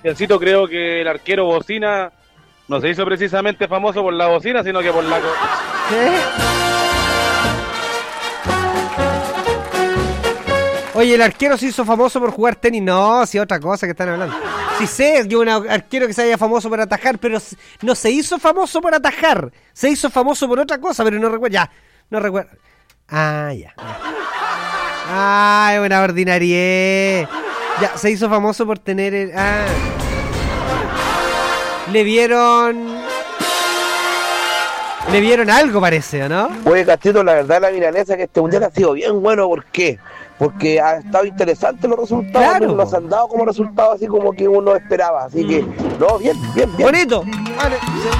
Sebastiancito, creo que el arquero Bocina no se hizo precisamente famoso por la bocina, sino que por la... ¿Qué? Oye, el arquero se hizo famoso por jugar tenis. No, si otra cosa que están hablando. Sí sé que un arquero que se haya famoso por atajar, pero no se hizo famoso por atajar. Se hizo famoso por otra cosa, pero no recuerdo. Ya, no recuerdo. Ah, ya. Ay, buena ordinariedad. Ya, se hizo famoso por tener... Le vieron algo, parece, ¿o no? Oye, Castito, la verdad la milanesa que este mundial ha sido bien bueno. ¿Por qué? Porque ha estado interesante los resultados, Claro, pero nos han dado como resultados así como que uno esperaba. Así que, no, bien. Bonito. Vale.